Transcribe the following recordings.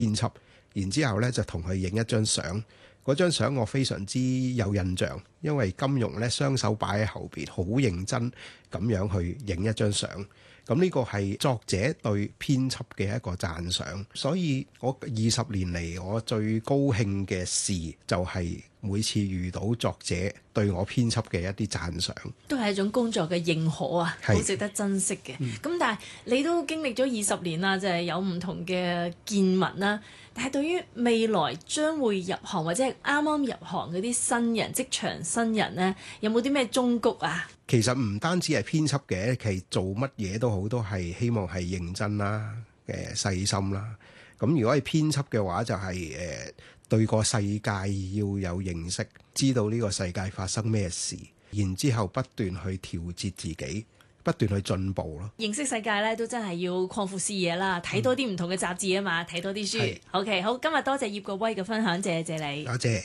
編輯，然之後呢就同佢影一張相。嗰張相我非常之有印象，因為金庸呢雙手擺喺後邊，好認真咁樣去影一張相。咁呢個係作者對編輯嘅一個讚賞，所以我20年嚟我最高興嘅事就係每次遇到作者對我編輯嘅一啲讚賞， 都係一種工作嘅認可啊，好值得珍惜嘅。咁但係你都經歷咗20年啦，就係有唔同嘅見聞啦。但係對於未來將會入行或者係啱啱入行嗰啲新人、職場新人呢，有冇啲咩忠告啊？ 其實唔單止係編輯嘅，其實做乜嘢都好，都係希望係認真啦、細心啦。咁如果係編輯嘅話，就係對個世界要有認識，知道呢個世界發生咩事，然之後不斷去調節自己，不斷去進步咯。 認識世界咧，都真係要擴闊視野啦，睇多啲唔同嘅雜誌啊嘛，睇多啲書。OK， 好，今日多謝葉國威嘅分享，謝謝你。 多謝。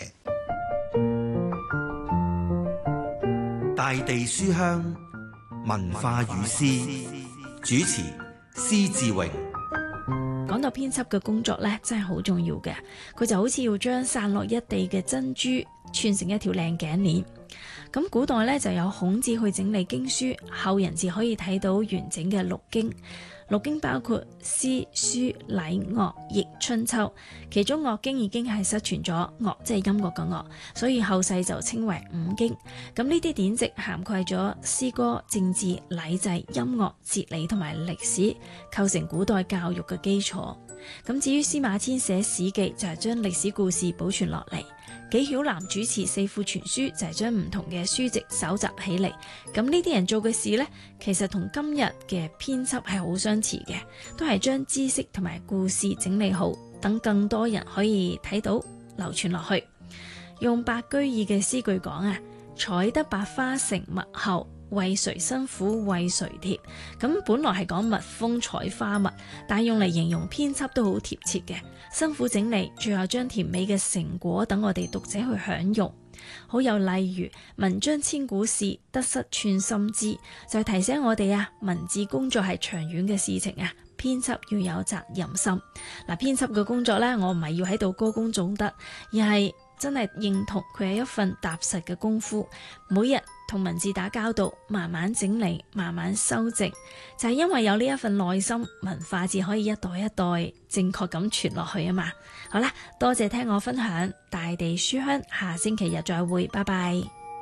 大地書香文化與詩，主持施志榮。 講到編輯嘅工作咧，真係好重要嘅。佢就好似要將散落一地嘅珍珠串成一條靚頸鏈。咁古代咧就有孔子去整理經書，後人至可以睇到完整嘅六經。六經包括詩、書、禮、樂、易、春秋，其中樂經已經係失傳咗，樂即係音樂嘅樂，所以後世就稱為五經。咁呢啲典籍涵蓋咗詩歌、政治、禮制、音樂、哲理同埋歷史，構成古代教育嘅基礎。咁至於司馬遷寫史記就係將歷史故事保存落嚟，紀曉嵐主持四庫全書就係將唔同嘅書籍搜集起嚟。咁呢啲人做嘅事呢，其實同今日嘅編輯係好相似嘅，都係將知識同埋故事整理好，等更多人可以睇到流傳落去。用白居易嘅詩句講啊，採得百花成蜜後，為誰辛苦為誰甜。咁本來係講蜜蜂採花蜜，但係用嚟形容編輯都好貼切嘅，辛苦整理，最後將甜美嘅成果等我哋讀者去享用。好有例如文章千古事，得失寸心知，就提醒我哋啊，文字工作係長遠嘅事情啊，編輯要有責任心。嗱，編輯嘅工作呢，我唔係要喺度歌功頌德，而係真係認同佢係一份踏實嘅功夫，每日同文字打交道，慢慢整理，慢慢修正，就係因為有呢一份耐心，文化至可以一代一代正確咁傳落去啊嘛。好啦，多謝聽我分享大地書香，下星期日再會，拜拜。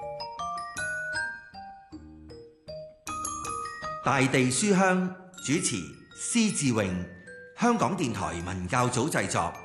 大地書香主持施志榮，香港電台文教組製作。